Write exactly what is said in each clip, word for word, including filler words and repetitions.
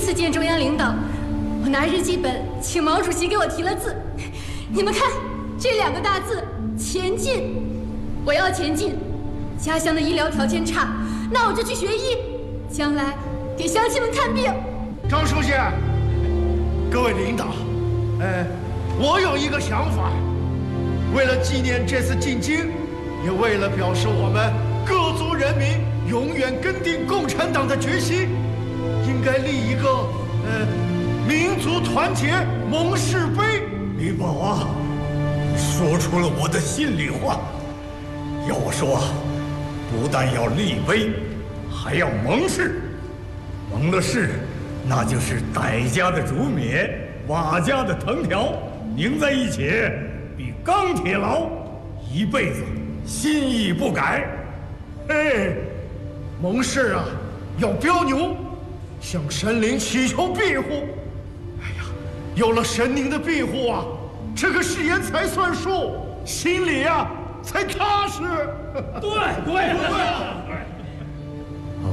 次见中央领导，我拿日记本请毛主席给我题了字。你们看，这两个大字“前进”，我要前进。家乡的医疗条件差，那我就去学医，将来给乡亲们看病。 张书记，各位领导，呃，我有一个想法，为了纪念这次进京，也为了表示我们各族人民永远跟定共产党的决心，应该立一个呃民族团结盟誓碑。 李宝啊，说出了我的心里话。要我说，不但要立碑，还要盟誓。盟了誓，那就是傣家的竹篾，瓦家的藤条，拧在一起，比钢铁牢，一辈子心意不改。 哎，盟誓啊，要标牛，向神灵祈求庇护。哎呀，有了神灵的庇护啊，这个誓言才算数，心里啊才踏实。 对对对。 哦，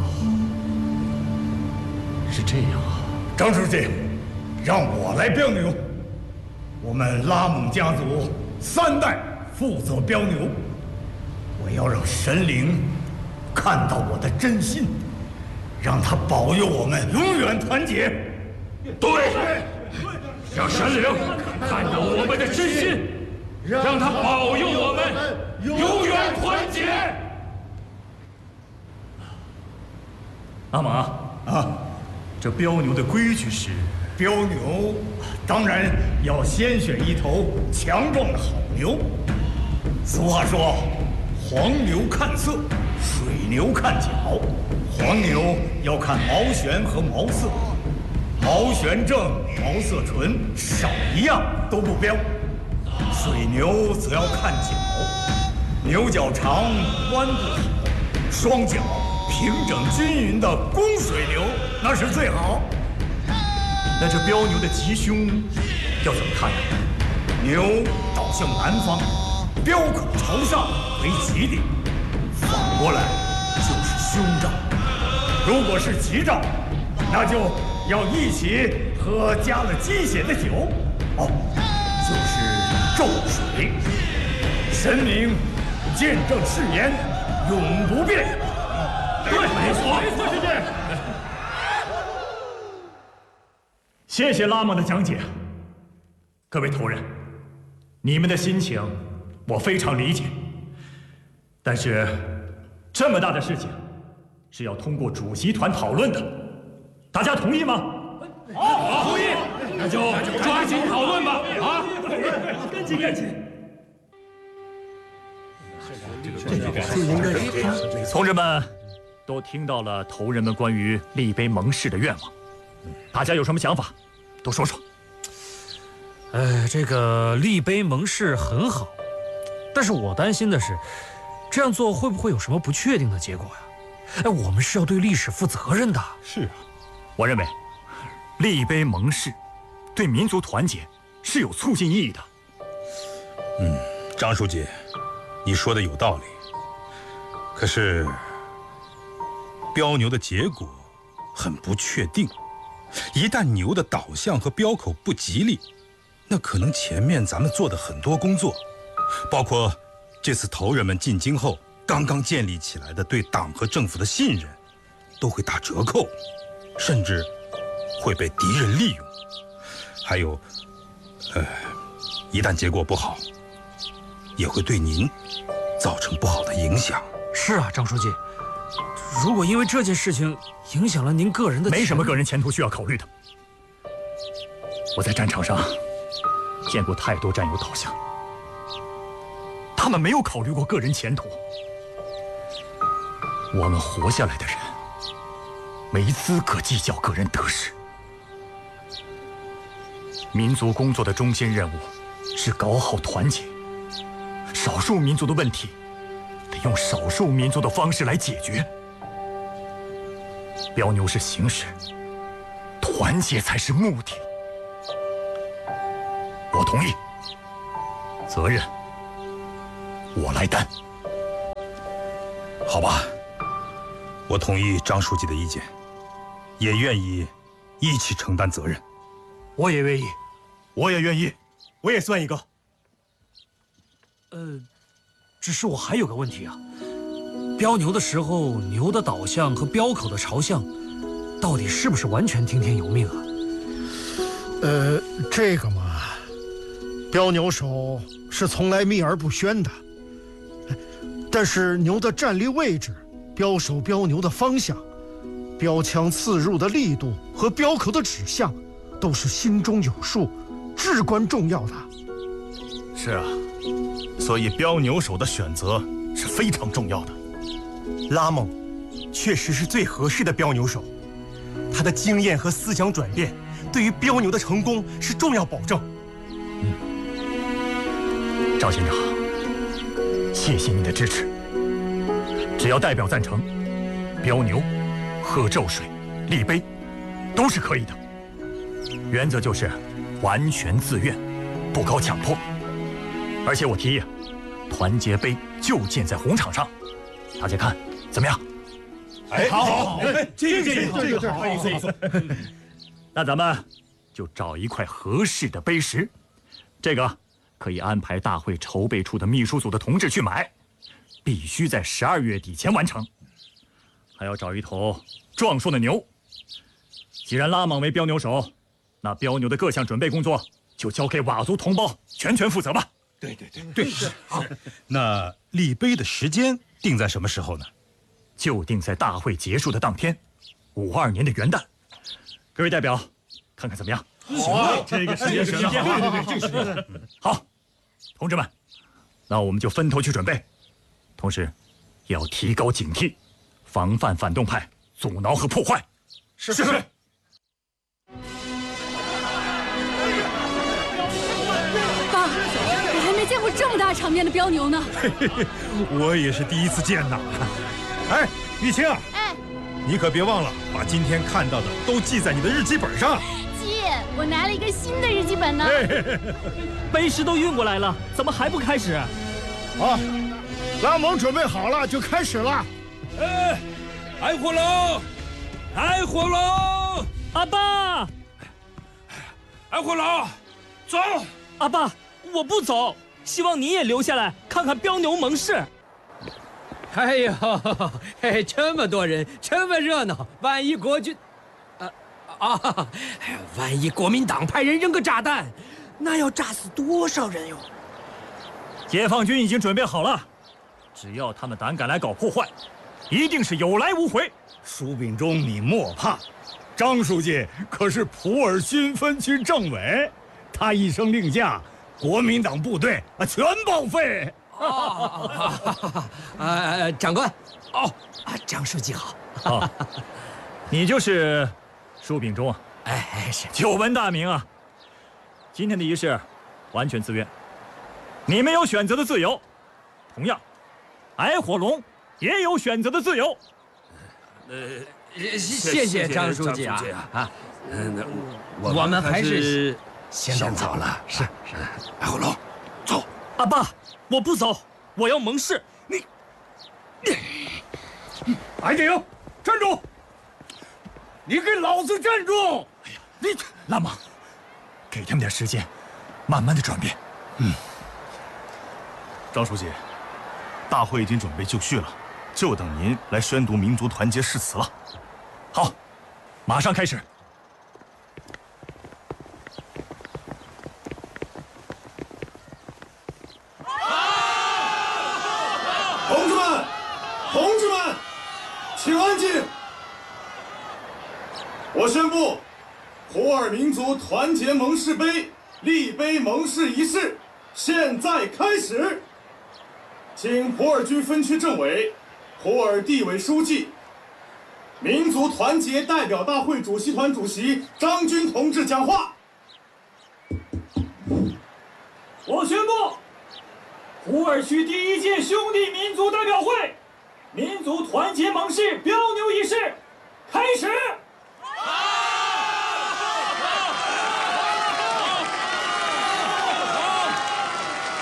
是这样啊。 张书记，让我来标牛。我们拉蒙家族三代负责标牛，我要让神灵看到我的真心，让他保佑我们永远团结。 对，让神灵看到我们的真心，让他保佑我们永远团结。 阿玛啊， 这标牛的规矩是？ 标牛当然要先选一头强壮的好牛。俗话说，黄牛看色，水牛看脚。黄牛要看毛旋和毛色，毛旋正，毛色纯，少一样都不标。水牛则要看脚，牛角长，弯不好，双脚平整均匀的公水牛那是最好。 那这标牛的吉凶要怎么看呢？ 牛倒向南方，标口朝上为吉利，反过来就是凶兆。如果是吉兆，那就要一起喝加了鸡血的酒，哦，就是咒水。神明见证誓言，永不变。 对，没错，没错，是这。 谢谢拉蒙的讲解。各位头人，你们的心情我非常理解，但是这么大的事情是要通过主席团讨论的，大家同意吗？ 好，同意，那就抓紧讨论吧！啊， 赶紧赶紧！同志们都听到了头人们关于立碑盟誓的愿望，大家有什么想法？都说说。 呃，这个立碑盟誓很好，但是我担心的是，这样做会不会有什么不确定的结果呀？哎，我们是要对历史负责任的。 是啊，我认为立碑盟誓对民族团结是有促进意义的。 嗯，张书记，你说的有道理。可是标牛的结果很不确定，一旦牛的导向和标口不吉利，那可能前面咱们做的很多工作，包括这次头人们进京后刚刚建立起来的对党和政府的信任，都会打折扣，甚至会被敌人利用。还有，呃，一旦结果不好，也会对您造成不好的影响。 是啊，张书记，如果因为这件事情影响了您个人的， 没什么个人前途需要考虑的。我在战场上见过太多战友倒下，他们没有考虑过个人前途。我们活下来的人没资格计较个人得失。民族工作的中心任务是搞好团结，少数民族的问题得用少数民族的方式来解决。标牛是形式，团结才是目的。我同意，责任我来担。 好吧，我同意张书记的意见，也愿意一起承担责任。 我也愿意， 我也愿意，我也算一个。 呃，只是我还有个问题啊，标牛的时候，牛的倒向和标口的朝向，到底是不是完全听天由命啊？ 呃，这个嘛，标牛手是从来秘而不宣的，但是牛的站立位置、标手标牛的方向、标枪刺入的力度和标口的指向，都是心中有数，至关重要的。 是啊，所以标牛手的选择是非常重要的。 拉蒙确实是最合适的标牛手，他的经验和思想转变对于标牛的成功是重要保证。 嗯，赵县长，谢谢你的支持。只要代表赞成，标牛、喝咒水、立碑，都是可以的。原则就是完全自愿，不搞强迫。而且我提议，团结碑就建在红场上，大家看怎么样？ 哎，好，好，哎，这个建议，这个好， 可以。那咱们就找一块合适的碑石，这个可以安排大会筹备处的秘书组的同志去买，必须在十二月底前完成。还要找一头壮硕的牛。既然拉莽为标牛手，那标牛的各项准备工作就交给佤族同胞全权负责吧。 对对对对，是好。那立碑的时间定在什么时候呢？ 就定在大会结束的当天，五二年的元旦。各位代表，看看怎么样？ 好啊，这个时间选的好，对对对，这个时间。 好，同志们，那我们就分头去准备，同时也要提高警惕，防范反动派阻挠和破坏。 是是。 爸，我还没见过这么大场面的标牛呢。 我也是第一次见呐。哎，玉清， 哎， 你可别忘了把今天看到的都记在你的日记本上。 记，我拿了一个新的日记本呢。 碑石都运过来了，怎么还不开始？ 啊，拉蒙准备好了就开始了。 哎，挨火龙，挨火龙， 阿爸， 挨火龙，走。 阿爸，我不走，希望你也留下来看看标牛盟誓。 哎呦，嘿，这么多人，这么热闹，万一国军，啊啊，万一国民党派人扔个炸弹，那要炸死多少人哟？ 解放军已经准备好了，只要他们胆敢来搞破坏，一定是有来无回。 苏秉忠，你莫怕，张书记可是普洱军分区政委，他一声令下，国民党部队啊全报废。 哦，呃，长官，哦，啊，张书记好。 哦，你就是舒秉忠啊？ 哎，是。 久闻大名啊！今天的仪式完全自愿，你们有选择的自由，同样，挨火龙也有选择的自由。 呃，谢谢张书记啊！啊，嗯，我们还是先走了。是是， 挨火龙，走。 阿爸。我不走，我要盟誓。 你，你，矮顶，站住！你给老子站住！ 哎呀，你拉莽，给他们点时间，慢慢的转变。 嗯，张书记，大会已经准备就绪了，就等您来宣读民族团结誓词了。 好，马上开始。 同志们，同志们，请安静！我宣布，普洱民族团结盟誓碑立碑盟誓仪式现在开始。请普洱军分区政委、普洱地委书记、民族团结代表大会主席团主席张军同志讲话。 我宣布。普洱区第一届兄弟民族代表会民族团结盟誓标牛仪式开始。